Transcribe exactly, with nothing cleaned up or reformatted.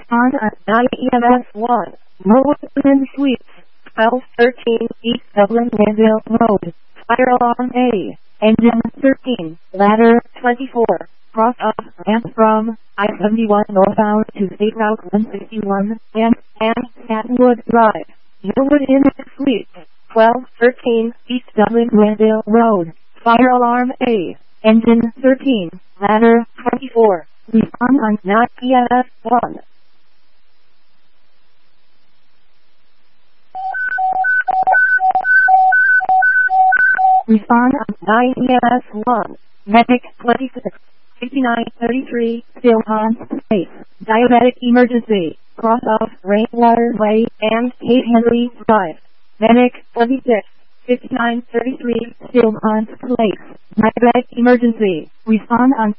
Respond on nine E M S one. Moulton Suites. twelve thirteen East Dublin Granville Road. Fire alarm A. Engine thirteen. Ladder twenty-four. Cross off ramp from I seventy-one northbound to State Route one sixty-one and, and Stanwood Drive. Millwood Inn Suites. twelve thirteen East Dublin Granville Road. Fire alarm A. Engine thirteen. Ladder twenty-four. Respond on nine E M S one. Respond on nine E M S one. Medic twenty-six. fifty-nine thirty-three, Still on Place. Diabetic emergency. Cross off Rainwater Way and Kate Henry Drive. Medic twenty-six. fifty-nine thirty-three, Still on Place. Diabetic emergency. Respond on